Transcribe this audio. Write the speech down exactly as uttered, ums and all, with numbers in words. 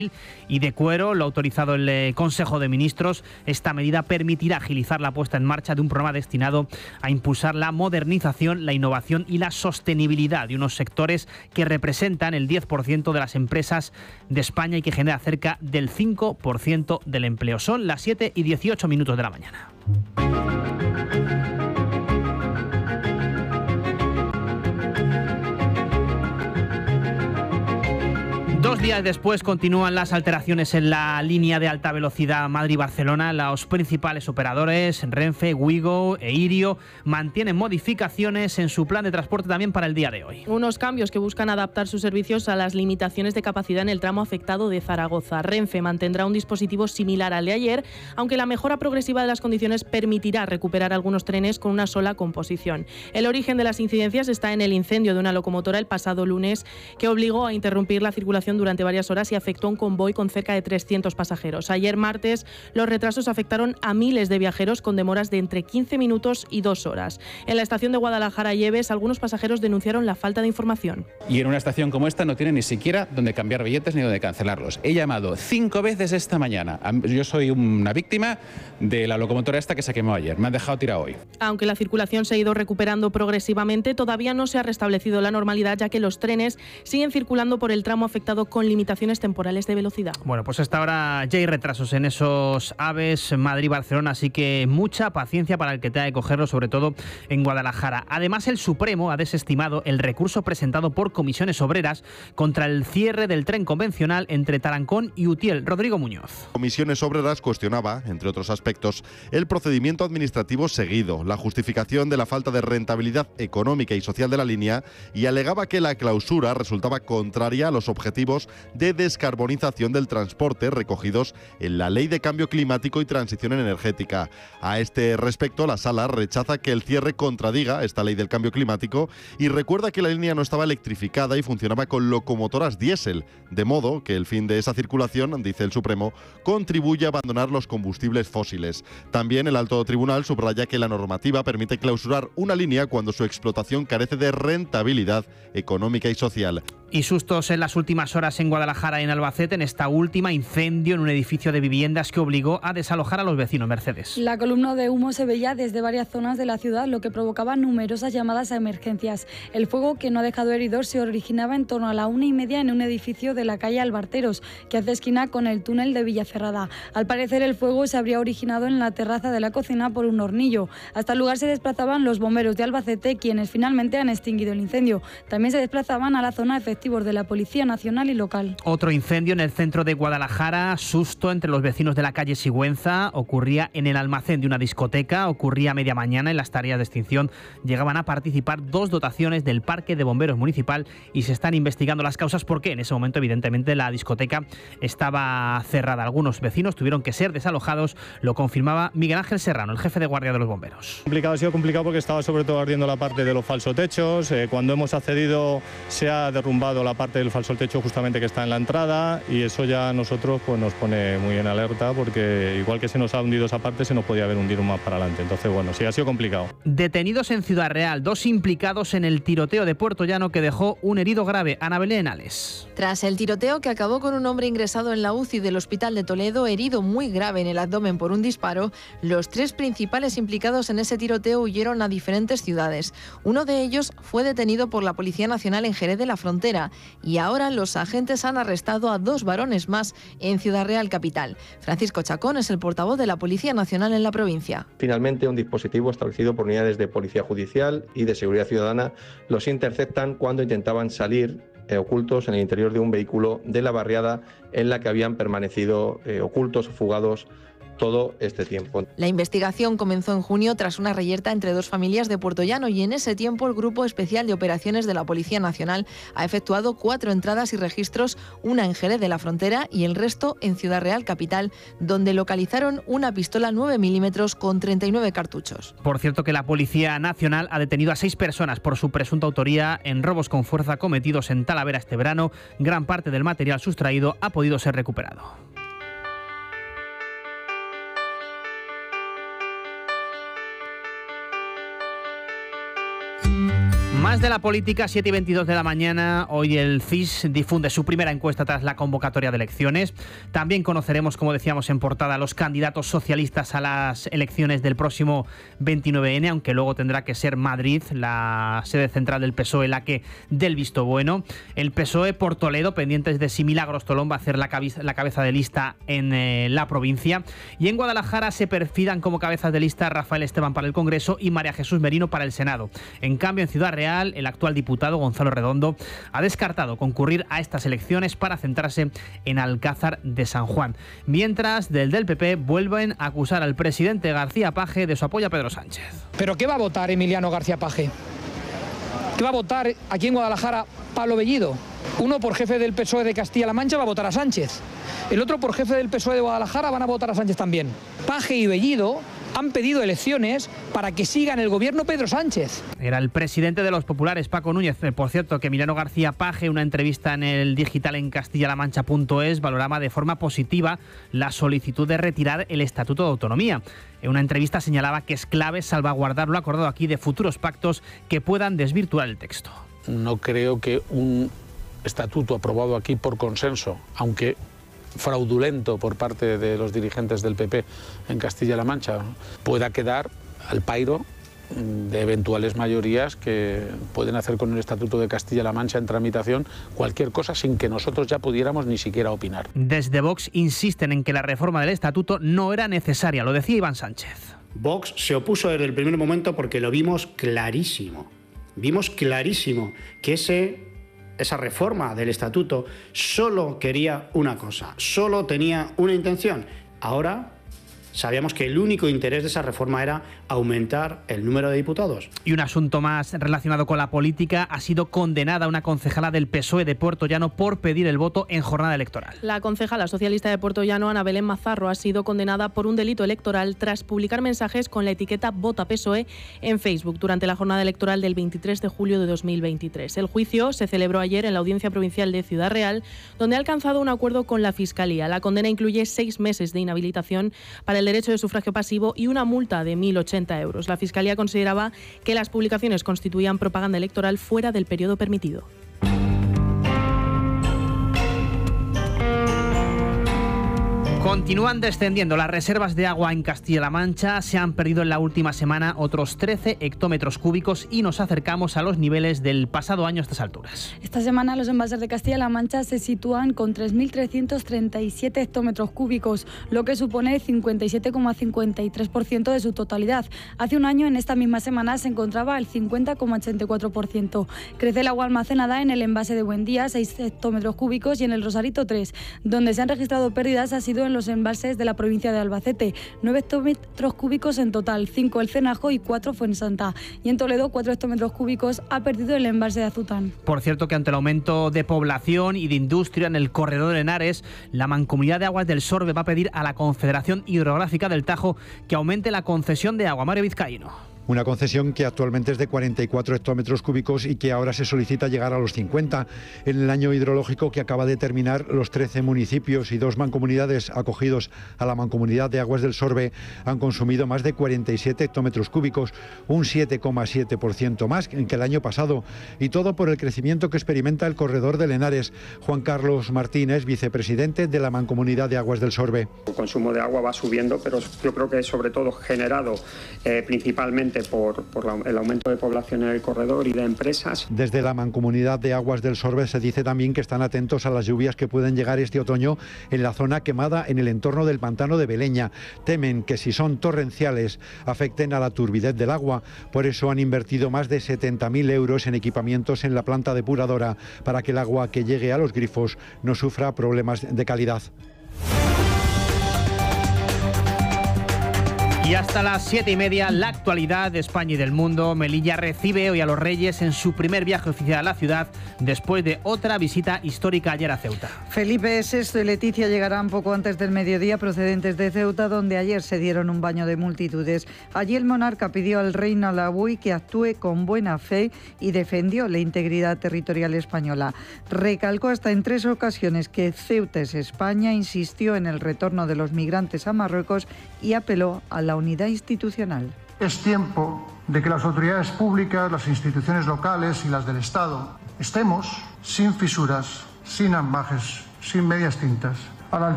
y de cuero. Lo ha autorizado el eh, Consejo de Ministros. Esta medida permitirá agilizar la puesta en marcha de un programa destinado a impulsar la modernización, la innovación y la sostenibilidad de unos sectores que representan el diez por ciento de las empresas de España y que genera cerca del cinco por ciento del empleo. Son las siete y dieciocho minutos de la mañana. Dos días después continúan las alteraciones en la línea de alta velocidad Madrid-Barcelona. Los principales operadores, Renfe, Wigo e Irio, mantienen modificaciones en su plan de transporte también para el día de hoy. Unos cambios que buscan adaptar sus servicios a las limitaciones de capacidad en el tramo afectado de Zaragoza. Renfe mantendrá un dispositivo similar al de ayer, aunque la mejora progresiva de las condiciones permitirá recuperar algunos trenes con una sola composición. El origen de las incidencias está en el incendio de una locomotora el pasado lunes que obligó a interrumpir la circulación durante varias horas y afectó a un convoy con cerca de trescientos pasajeros. Ayer martes, los retrasos afectaron a miles de viajeros con demoras de entre quince minutos y dos horas. En la estación de Guadalajara-Lleves, algunos pasajeros denunciaron la falta de información. Y en una estación como esta no tiene ni siquiera donde cambiar billetes ni donde cancelarlos. He llamado cinco veces esta mañana. Yo soy una víctima de la locomotora esta que se quemó ayer. Me han dejado tirado hoy. Aunque la circulación se ha ido recuperando progresivamente, todavía no se ha restablecido la normalidad, ya que los trenes siguen circulando por el tramo afectado con limitaciones temporales de velocidad. Bueno, pues hasta ahora ya hay retrasos en esos AVEs Madrid-Barcelona, así que mucha paciencia para el que tenga que cogerlo, sobre todo en Guadalajara. Además, el Supremo ha desestimado el recurso presentado por comisiones obreras contra el cierre del tren convencional entre Tarancón y Utiel. Rodrigo Muñoz. Comisiones Obreras cuestionaba, entre otros aspectos, el procedimiento administrativo seguido, la justificación de la falta de rentabilidad económica y social de la línea y alegaba que la clausura resultaba contraria a los objetivos de descarbonización del transporte recogidos en la Ley de Cambio Climático y Transición Energética. A este respecto, la Sala rechaza que el cierre contradiga esta Ley del Cambio Climático y recuerda que la línea no estaba electrificada y funcionaba con locomotoras diésel, de modo que el fin de esa circulación, dice el Supremo, contribuye a abandonar los combustibles fósiles. También el Alto Tribunal subraya que la normativa permite clausurar una línea cuando su explotación carece de rentabilidad económica y social. Y sustos en las últimas horas en Guadalajara y en Albacete, en esta última, incendio en un edificio de viviendas que obligó a desalojar a los vecinos. Mercedes. La columna de humo se veía desde varias zonas de la ciudad, lo que provocaba numerosas llamadas a emergencias. El fuego, que no ha dejado heridos, se originaba en torno a la una y media en un edificio de la calle Albarteros, que hace esquina con el túnel de Villacerrada. Al parecer, el fuego se habría originado en la terraza de la cocina por un hornillo. Hasta el lugar se desplazaban los bomberos de Albacete, quienes finalmente han extinguido el incendio. También se desplazaban a la zona efectiva de la Policía Nacional y local. Otro incendio en el centro de Guadalajara, susto entre los vecinos de la calle Sigüenza, ocurría en el almacén de una discoteca, ocurría a media mañana. En las tareas de extinción llegaban a participar dos dotaciones del Parque de Bomberos Municipal y se están investigando las causas porque en ese momento evidentemente la discoteca estaba cerrada. Algunos vecinos tuvieron que ser desalojados, lo confirmaba Miguel Ángel Serrano, el jefe de guardia de los bomberos. Complicado, ha sido complicado porque estaba sobre todo ardiendo la parte de los falsotechos. Eh, cuando hemos accedido se ha derrumbado la parte del falso techo justamente que está en la entrada y eso ya a nosotros pues nos pone muy en alerta porque igual que se nos ha hundido esa parte se nos podía haber hundido más para adelante. Entonces bueno, sí ha sido complicado. Detenidos en Ciudad Real, dos implicados en el tiroteo de Puerto Llano que dejó un herido grave. Ana Belén Ales. Tras el tiroteo que acabó con un hombre ingresado en la U C I del Hospital de Toledo herido muy grave en el abdomen por un disparo, los tres principales implicados en ese tiroteo huyeron a diferentes ciudades. Uno de ellos fue detenido por la Policía Nacional en Jerez de la Frontera y ahora los agentes han arrestado a dos varones más en Ciudad Real capital. Francisco Chacón es el portavoz de la Policía Nacional en la provincia. Finalmente, un dispositivo establecido por unidades de Policía Judicial y de Seguridad Ciudadana los interceptan cuando intentaban salir eh, ocultos en el interior de un vehículo de la barriada en la que habían permanecido eh, ocultos o fugados todo este tiempo. La investigación comenzó en junio tras una reyerta entre dos familias de Puerto Llano y en ese tiempo el Grupo Especial de Operaciones de la Policía Nacional ha efectuado cuatro entradas y registros, una en Jerez de la Frontera y el resto en Ciudad Real capital, donde localizaron una pistola nueve milímetros con treinta y nueve cartuchos. Por cierto que la Policía Nacional ha detenido a seis personas por su presunta autoría en robos con fuerza cometidos en Talavera este verano. Gran parte del material sustraído ha podido ser recuperado. Más Más de la política, siete y veintidós de la mañana. Hoy el C I S difunde su primera encuesta tras la convocatoria de elecciones. También conoceremos, como decíamos en portada, los candidatos socialistas a las elecciones del próximo veintinueve ene, aunque luego tendrá que ser Madrid, la sede central del P S O E, la que dé el visto bueno. El P S O E por Toledo, pendientes de si Milagros Tolón va a hacer la, cabeza, la cabeza de lista en eh, la provincia. Y en Guadalajara se perfilan como cabezas de lista Rafael Esteban para el Congreso y María Jesús Merino para el Senado. En cambio, en Ciudad Real, el actual diputado Gonzalo Redondo ha descartado concurrir a estas elecciones para centrarse en Alcázar de San Juan. Mientras, del del P P vuelven a acusar al presidente García Paje de su apoyo a Pedro Sánchez. ¿Pero qué va a votar Emiliano García Paje? ¿Qué va a votar aquí en Guadalajara Pablo Bellido? Uno por jefe del P S O E de Castilla-La Mancha va a votar a Sánchez. El otro por jefe del P S O E de Guadalajara van a votar a Sánchez también. Paje y Bellido han pedido elecciones para que siga en el gobierno Pedro Sánchez. Era el presidente de los populares, Paco Núñez. Por cierto, que Emiliano García Paje, una entrevista en el digital en castilla la mancha punto es, valoraba de forma positiva la solicitud de retirar el Estatuto de Autonomía. En una entrevista señalaba que es clave salvaguardar lo acordado aquí de futuros pactos que puedan desvirtuar el texto. No creo que un estatuto aprobado aquí por consenso, aunque fraudulento por parte de los dirigentes del P P en Castilla-La Mancha, pueda quedar al pairo de eventuales mayorías que pueden hacer con el Estatuto de Castilla-La Mancha en tramitación cualquier cosa sin que nosotros ya pudiéramos ni siquiera opinar. Desde Vox insisten en que la reforma del Estatuto no era necesaria, lo decía Iván Sánchez. Vox se opuso desde el primer momento porque lo vimos clarísimo. Vimos clarísimo que ese... esa reforma del Estatuto solo quería una cosa, solo tenía una intención. Ahora sabíamos que el único interés de esa reforma era aumentar el número de diputados. Y un asunto más relacionado con la política: ha sido condenada una concejala del P S O E de Puerto Llano por pedir el voto en jornada electoral. La concejala socialista de Puerto Llano, Ana Belén Mazarro, ha sido condenada por un delito electoral tras publicar mensajes con la etiqueta Vota P S O E en Facebook durante la jornada electoral del veintitrés de julio de dos mil veintitrés. El juicio se celebró ayer en la Audiencia Provincial de Ciudad Real, donde ha alcanzado un acuerdo con la Fiscalía. La condena incluye seis meses de inhabilitación para el derecho de sufragio pasivo y una multa de mil ochenta euros. La Fiscalía consideraba que las publicaciones constituían propaganda electoral fuera del periodo permitido. Continúan descendiendo las reservas de agua en Castilla-La Mancha. Se han perdido en la última semana otros trece hectómetros cúbicos y nos acercamos a los niveles del pasado año a estas alturas. Esta semana los embalses de Castilla-La Mancha se sitúan con tres mil trescientos treinta y siete hectómetros cúbicos, lo que supone cincuenta y siete coma cincuenta y tres por ciento de su totalidad. Hace un año, en esta misma semana, se encontraba el cincuenta coma ochenta y cuatro por ciento. Crece el agua almacenada en el embalse de Buendía, seis hectómetros cúbicos, y en el Rosarito, tres. Donde se han registrado pérdidas ha sido en los embalses de la provincia de Albacete, nueve hectómetros cúbicos en total, cinco el Cenajo y cuatro Fuensanta. Y en Toledo, cuatro hectómetros cúbicos ha perdido el embalse de Azután. Por cierto, que ante el aumento de población y de industria en el corredor de Henares, la Mancomunidad de Aguas del Sorbe va a pedir a la Confederación Hidrográfica del Tajo que aumente la concesión de agua. Mario Vizcaíno. Una concesión que actualmente es de cuarenta y cuatro hectómetros cúbicos y que ahora se solicita llegar a los cincuenta. En el año hidrológico que acaba de terminar, los trece municipios y dos mancomunidades acogidos a la Mancomunidad de Aguas del Sorbe han consumido más de cuarenta y siete hectómetros cúbicos, un siete coma siete por ciento más que el año pasado. Y todo por el crecimiento que experimenta el corredor del Henares. Juan Carlos Martínez, vicepresidente de la Mancomunidad de Aguas del Sorbe. El consumo de agua va subiendo, pero yo creo que es sobre todo generado eh, principalmente por, por la, el aumento de población en el corredor y de empresas. Desde la Mancomunidad de Aguas del Sorbe se dice también que están atentos a las lluvias que pueden llegar este otoño en la zona quemada en el entorno del pantano de Beleña. Temen que si son torrenciales afecten a la turbidez del agua. Por eso han invertido más de setenta mil euros en equipamientos en la planta depuradora para que el agua que llegue a los grifos no sufra problemas de calidad. Y hasta las siete y media, la actualidad de España y del mundo. Melilla recibe hoy a los Reyes en su primer viaje oficial a la ciudad, después de otra visita histórica ayer a Ceuta. Felipe sexto y Leticia llegarán poco antes del mediodía procedentes de Ceuta, donde ayer se dieron un baño de multitudes. Allí el monarca pidió al rey Nalabuy que actúe con buena fe y defendió la integridad territorial española. Recalcó hasta en tres ocasiones que Ceuta es España, insistió en el retorno de los migrantes a Marruecos y apeló a la unidad institucional. Es tiempo de que las autoridades públicas, las instituciones locales y las del Estado estemos sin fisuras, sin ambajes, sin medias tintas, a la